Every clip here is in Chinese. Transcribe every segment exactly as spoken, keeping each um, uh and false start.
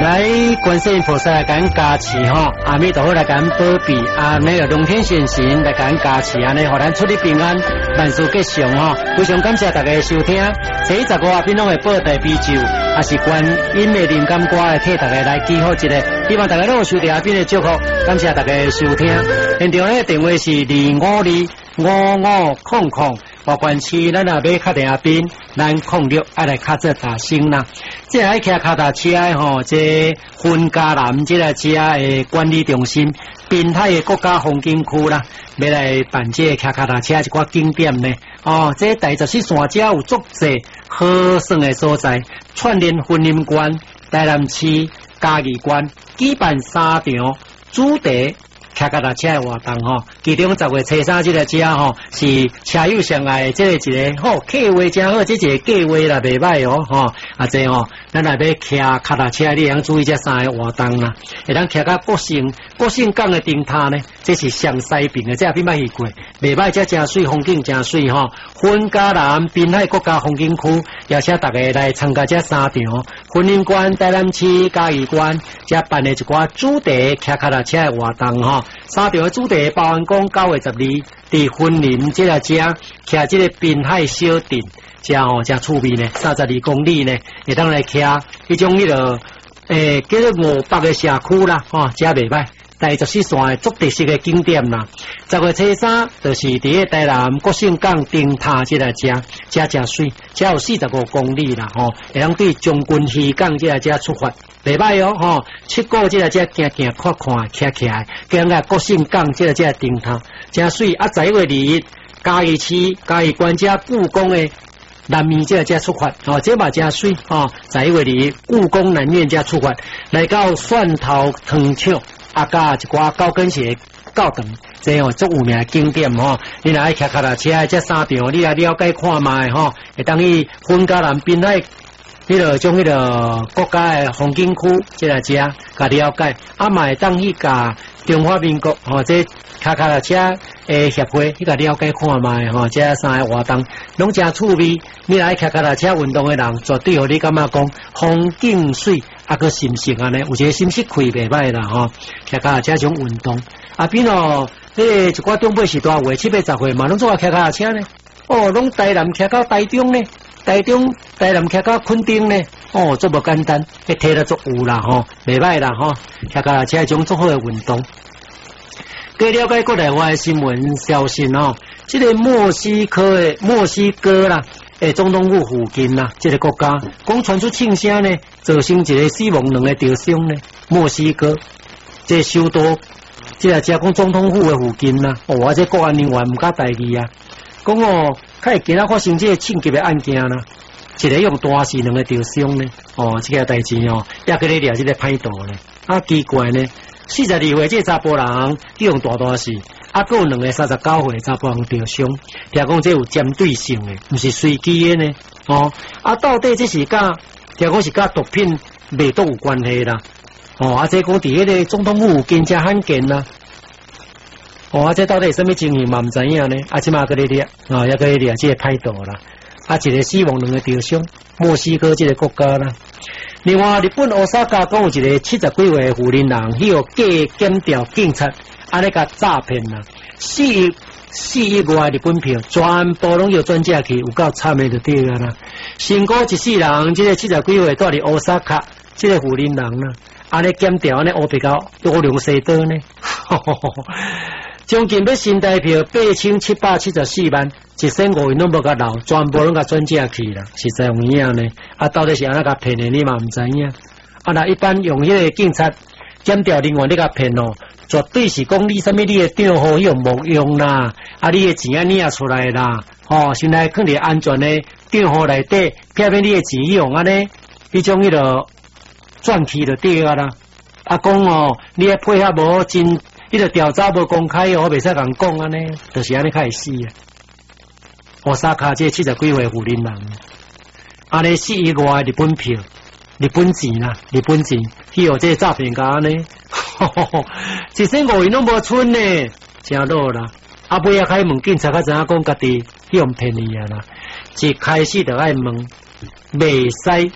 来观世音菩萨来甲咱加持吼，阿弥陀佛来甲咱保庇，啊那个龙天显神来甲咱加持，安尼互咱出入平安，万事吉祥吼。非常感谢大家收听，这十五阿边拢会报大悲咒，也是观音的灵感歌来替大家来记好一个，希望大家拢有收到阿边的祝福，感谢大家收听。现场咧电话是二五二五五空空。花关市，咱若要敲电话边，咱控六爱来敲这大声啦。即爱骑脚踏车诶吼，这分家南即个车诶管理中心，滨海诶国家风景区啦，要来办这骑脚踏车一寡景点呢。哦，这第十四线遮有足侪好耍诶所在，串联婚姻馆、台南市、嘉义馆，举办三场主题。骑脚踏车诶活动吼，其中十月初三即个车吼是车友上来即个一个好客话真好，即一个计划啦袂歹哦吼，啊这吼，咱若要骑脚踏车，你通注意这三个活动啦，会当骑到国姓国姓港诶灯塔呢，这是上西边诶，这边捌去过，袂歹，这真水，风景真水吼。婚家南滨海国家风景区，邀请大家来参加这三场婚姻馆、台南市、嘉义馆，这办诶一寡主题骑脚踏车诶活动吼。三条主题包含讲九月十二，伫婚林即个遮骑即个滨海小镇，遮吼遮趣味呢，三十二公里呢，会当来骑迄种迄个诶叫做五北嘅社区啦，吼遮袂歹。第十四线诶足特色嘅景点啦，十月初三就是伫个台南国姓港灯塔即个遮，遮真水，遮有四十五公里啦，吼，会当对将军渔港即个遮出发。袂歹哦，吼！七股即个只行行看看，骑起来，跟个国姓港即个只灯塔，真水。啊，十一月二日，嘉义市嘉义县遮故宫诶南面即个只出发，哦，这嘛真水，哦，十一月二日，故宫南面遮出发，来到蒜头糖厂，啊，加一寡高跟鞋教堂，这哦足有名景点吼。你若爱骑脚踏车，这三场你来了解看卖吼，会当去分家南滨海。迄个种迄个国家诶风景区，即个遮甲了解，啊，嘛会当去甲中华民国吼，这骑脚踏车诶协会去甲了解看卖吼，这三个活动拢真趣味。你来骑脚踏车运动诶人，绝对互你感觉讲风景水，啊个心情安尼，有一个心息开袂歹啦吼。骑脚踏车种运动，啊边哦，迄个一寡长辈是大岁七八十岁嘛，拢做啊骑脚踏车呢，哦，拢台南骑到台中呢。台中、台南骑到垦丁呢，哦，足无简单，迄体力足有啦吼，袂歹啦吼，骑脚踏车种足好诶运动。据了解国内外新闻消息哦，即、这个墨西哥诶墨西哥啦，诶总统府附近啦，即、这个国家讲传出庆声呢，造成一个死亡两个重伤呢。墨西哥即、这个、首都，即个只讲总统府诶附近啦，哦，啊，这国安人员毋敢代志啊，讲哦。较会今仔发生这个庆级的案件啦，一个用大事，两个受伤呢。哦，这个代志哦，也给你掠这个歹道呢。啊，奇怪呢，四十二岁这查甫人去用大大事，啊，还有两个三十九岁查甫人受伤，听讲这有针对性的，不是随机的呢。哦，啊，到底这是甲听讲是甲毒品卖毒有关系啦。哦，啊，这讲伫迄个总统府附近真罕见啦。哦，啊，这到底是什么情形嘛？唔知影呢。啊，即马个你掠，啊，也个你掠，这个歹道啦。啊，一个死亡，两个受伤。墨西哥这个国家啦。另外，日本奥萨卡讲有一个七十几岁妇人人，迄个假检调警察，安尼甲诈骗啦，四亿四亿外日本票，全部拢要转借去，有够惨的就对啦。身高一世人，这个七十几岁住伫奥萨卡，这个妇人人啦，安尼检调安尼乌白到多良西多呢。将近要新台票八千七百七十四万，一千五元拢无甲留，全部拢甲转借去啦，实在有影呢。啊，到底是安怎甲骗的，你嘛毋知影。啊，那一般用迄个警察检调人员咧甲骗哦，绝对是讲你啥物你的账户用无用啦，啊，你的钱啊领出来啦，吼、哦，先来放伫安全的账户内底，骗骗你的钱用安尼，迄种迄个转去就对啊啦。啊，讲哦，你的配合无真。迄个调查无公开哦，袂使共讲安尼，就是安尼开始死啊！奥萨卡这七十几岁妇人人，安尼四亿外日本票、日本钱啦、日本钱，去互这诈骗家安尼，一千五元拢无剩呢，真落啦！啊，尾仔开问警察，较知影讲家己去用骗伊啊啦，一开始就爱问，袂使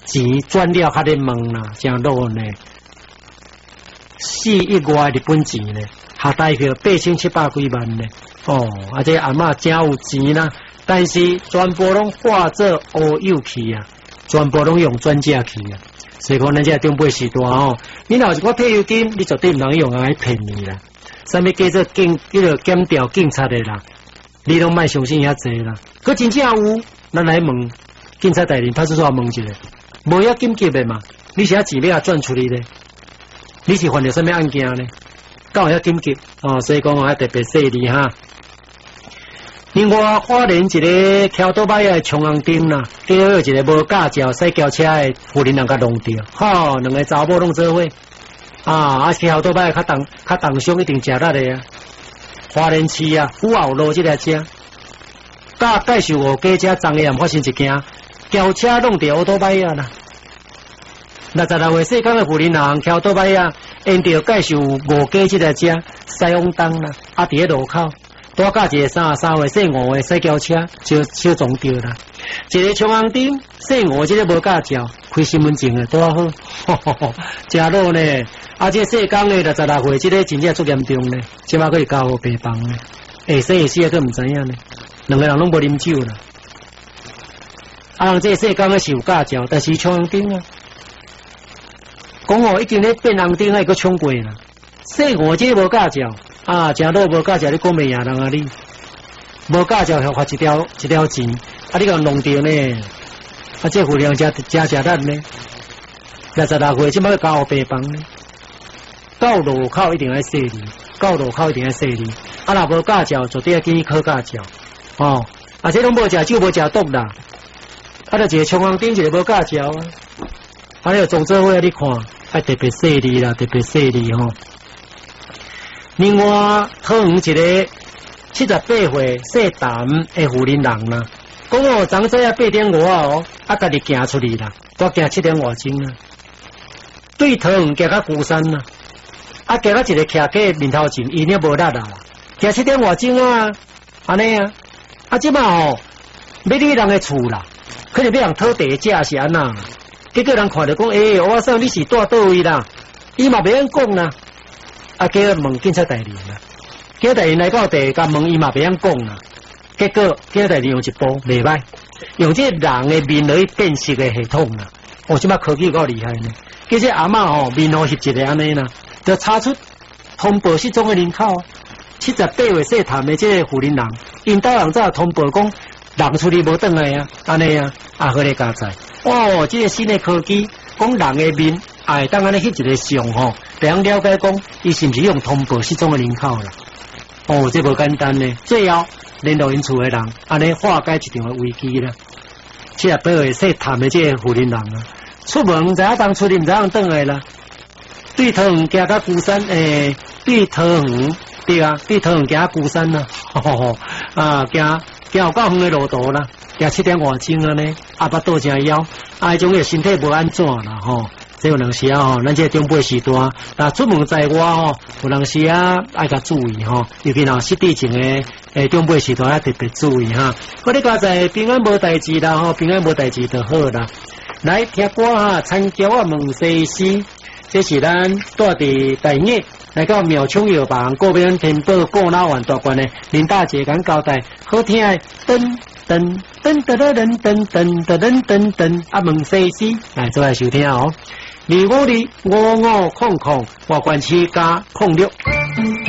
钱转了较咧问啦，真落呢，四亿外日本钱呢，下大票八千七百几万呢。哦，啊这阿嬷真有钱啦，但是全部拢化作乌有去啊，全部拢用转价去啊。所以讲，咱这中辈时代哦，你若是我退休金，你绝对唔能用来骗你啦。啥物叫做警，叫做检调警察的啦，你拢莫相信遐济啦。佮真正有，咱来问警察大人派出所问一下，无遐紧急的嘛？你是遐钱要转处理的？你是犯了啥物案件呢？敢有遐紧急哦？所以讲我特别细腻哈。另外，花莲一个桥倒摆的冲红灯啦，第二一个无驾照驶轿车的妇人人甲弄掉，吼，两个查某拢做伙啊！啊，桥倒摆较重较重伤一定食力的啊！花莲市啊，虎后路这台车，甲介绍五家车昨夜发生一件轿车弄掉乌倒摆啊啦！六十六岁世间的妇人人桥倒摆啊，因着介绍五家这台车驶往东啦，啊，伫个路口。多加一个三三岁姓吴的驶轿车，就就撞掉啦。一个冲红灯姓吴，这个无驾照，开身份证的多好，呵呵呵，真老呢。啊，这世间的六十六岁，这个真正足严重呢，即马可以交互病房呢。会生会死个唔知影呢，两个人拢无啉酒啦。啊，人这世间的是有驾照，但是冲红灯啊，讲哦，已经咧变红灯，还佫冲过啦。姓吴这个无驾照。啊，真老无驾照，你讲咩呀人啊你？无驾照还罚一条一条钱，啊你甲弄掉呢？啊这妇人真真食力呢？六十六岁即摆交病房呢？到路口一定要细腻，到路口一定要细腻。啊若无驾照，就得建议考驾照。哦，啊这拢无食酒无食毒啦。啊，就一个冲红灯，一个无驾照啊。啊，你总做伙你看，啊特别细腻啦，特别细腻吼。另外，桃园一个七十八岁姓陈的妇人人啦，讲哦，昨早啊八点外哦，啊家己行出去啦，都行七点外钟啦，对桃园行到鼓山啦，啊行到一个徛个面头前，伊呢无力啦，行七点外钟啊，安尼啊，啊即摆哦，要你人的厝啦，可能要人讨地价是安那，结果人看到讲，诶、欸，我说你是住倒位啦，伊嘛袂晓讲啦。啊，叫问警察大人啦，警察大人来到地甲问伊嘛袂晓讲啦，结果警察大人用一步袂歹，用这人的面来辨识的系统啦，哦，即摆科技够厉害呢。其实阿嬷吼面糊翕一个安尼啦，就查出通报失踪的人口，七十八岁姓谭的这个妇人人，因家人早通报讲人出去无转来啊，安尼啊，啊好咧加载，哦，这个新的科技讲人的面。哎，当安尼翕一个相吼，别人了解讲，伊是毋是用通报失踪的人口啦？哦，这无简单呢。最后联络因厝的人，安尼化解一场的危机啦。七十八岁姓谭的这个妇人人啊，出门毋知影当出去，毋知影转来啦。对桃园行到鼓山，诶、欸，对桃园对啊，对桃园行到鼓山啦，吼吼啊，行行有够远的路途啦，行七点外钟啊呢，啊巴肚真枵，啊，迄种个身体无安怎啦，吼。这有当时啊吼，咱这中辈时代，啊出门在外吼，有当时啊爱甲注意吼，尤其若失智症诶诶中辈时代要特别注意哈。我哋家在平安无代志啦吼，平安无代志就好啦。来听歌哈，参教我问西施，这是咱住伫大业来到庙冲药房嗰边天宝过老丸大关的林大姐敢交代，好听诶噔噔噔噔噔噔噔噔噔噔噔啊问西施，来做来收听哦。二五二五五空空，我关七加空六。